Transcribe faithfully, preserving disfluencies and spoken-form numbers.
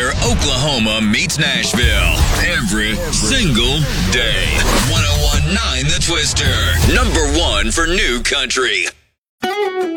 where Oklahoma meets Nashville every single day. one oh one point nine The Twister, number one for new country.